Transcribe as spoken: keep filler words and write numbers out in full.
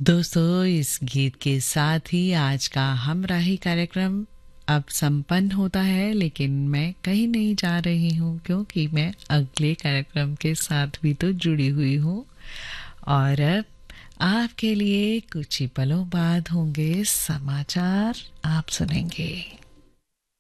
दोस्तों, इस गीत के साथ ही आज का हमराही कार्यक्रम अब संपन्न होता है, लेकिन मैं कहीं नहीं जा रही हूँ क्योंकि मैं अगले कार्यक्रम के साथ भी तो जुड़ी हुई हूँ। और अब आपके लिए कुछ ही पलों बाद होंगे समाचार, आप सुनेंगे।